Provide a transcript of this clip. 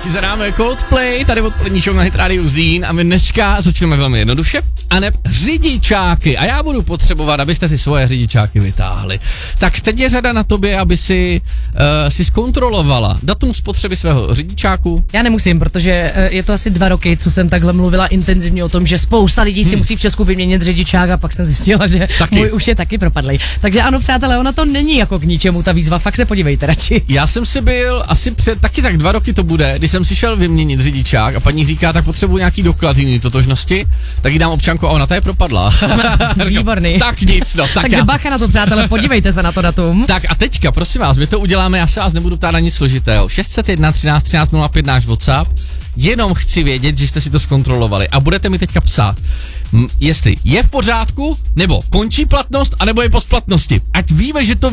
Taky za námi Coldplay, tady odpolední show na Hit Radio Zlín a my dneska začneme velmi jednoduše. Aneb řidičáky. A já budu potřebovat, abyste ty svoje řidičáky vytáhli. Tak teď je řada na tobě, aby si zkontrolovala datum spotřeby svého řidičáku. Já nemusím, protože je to asi 2 roky, co jsem takhle mluvila intenzivně o tom, že spousta lidí si musí v Česku vyměnit řidičák a pak jsem zjistila, že můj už je taky propadlý. Takže ano, přátelé, ona to není jako k ničemu ta výzva, fakt se podívejte radši. Já jsem si byl asi před taky tak 2 roky to bude, když jsem si šel vyměnit řidičák a paní říká, tak potřebuji nějaký doklad jiný totožnosti, tak jí dám občanku a ona ta je propadla. Výborný. Tak nic, no. Takže bacha na to, přátelé, podívejte se na to datum. Tak a teďka, prosím vás, my to uděláme, já se vás nebudu ptát na nic složitého. 601 13 13 05 náš WhatsApp, jenom chci vědět, že jste si to zkontrolovali a budete mi teďka psát, jestli je v pořádku, nebo končí platnost, anebo je po splatnosti. Ať víme, že to